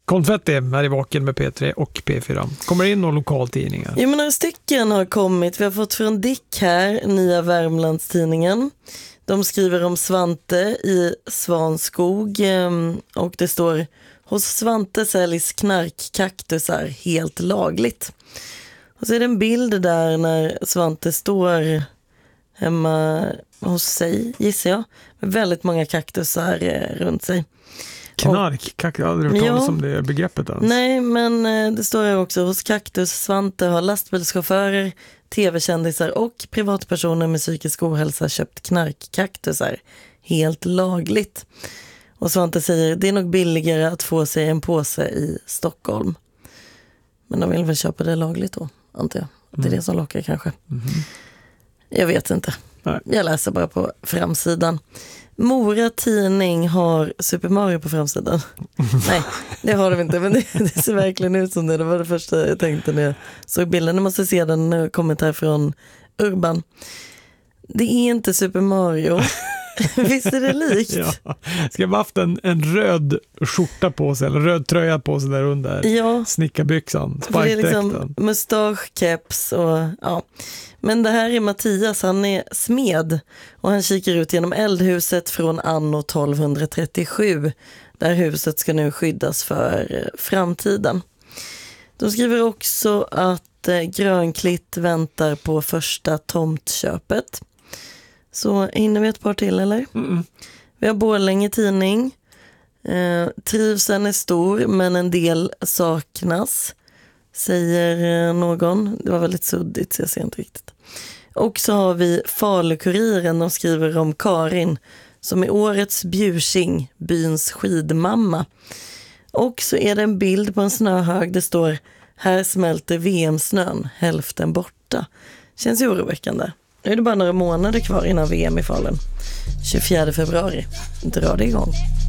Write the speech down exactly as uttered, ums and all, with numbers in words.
Konfetti här i Vaken med P tre och P fyra. Kommer in några lokaltidningar? Jo, men några stycken har kommit. Vi har fått från Dick här, Nya Värmlandstidningen. De skriver om Svante i Svanskog och det står: hos Svante säljs knarkkaktusar helt lagligt. Och så är det en bild där när Svante står hemma hos sig, gissar jag, med väldigt många kaktusar runt sig. Knark, kaktus, jag har aldrig hört talas om det begreppet ens. Nej, men det står här också: hos Kaktus Svante har lastbilschaufförer, tv-kändisar och privatpersoner med psykisk ohälsa köpt knarkkaktusar helt lagligt. Och Svante säger: det är nog billigare att få sig en påse i Stockholm. Men de vill väl köpa det lagligt då, antar jag. Att det är det som lockar kanske. Mm. Jag vet inte. Nej. Jag läser bara på framsidan. Mora tidning har Super Mario på framsidan. Nej, det har de inte, men det, det ser verkligen ut som det. Det var det första jag tänkte när jag såg bilden. Jag måste se den kommentar från Urban. Det är inte Super Mario. Visst är det likt? Ja. Ska jag ha haft en, en röd skjorta på sig, eller röd tröja på sig där under, ja. Snickarbyxan, det är liksom mustasch, keps och ja. Men det här är Mattias, han är smed och han kikar ut genom eldhuset från anno tolvhundratrettiosju, där huset ska nu skyddas för framtiden. De skriver också att eh, Grönklitt väntar på första tomtköpet. Så hinner vi ett par till, eller? Mm. Vi har Borlänge tidning. Eh, trivseln är stor, men en del saknas, säger eh, någon. Det var väldigt suddigt, så jag ser inte riktigt. Och så har vi Falukuriren. De skriver om Karin, som är årets Bjursing, byns skidmamma. Och så är det en bild på en snöhög. Det står: här smälter V M-snön, hälften borta. Känns ju oroväckande. Nu är det bara några månader kvar innan V M i Falun. tjugofjärde februari drar det igång.